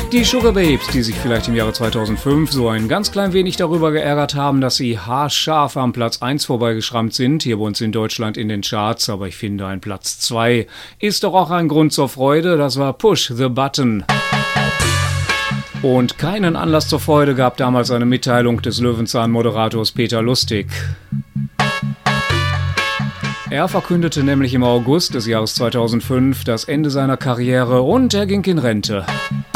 Die Sugababes, die sich vielleicht im Jahre 2005 so ein ganz klein wenig darüber geärgert haben, dass sie haarscharf am Platz 1 vorbeigeschrammt sind, hier bei uns in Deutschland in den Charts, aber ich finde, ein Platz 2 ist doch auch ein Grund zur Freude, das war Push the Button. Und keinen Anlass zur Freude gab damals eine Mitteilung des Löwenzahn-Moderators Peter Lustig. Er verkündete nämlich im August des Jahres 2005 das Ende seiner Karriere und er ging in Rente.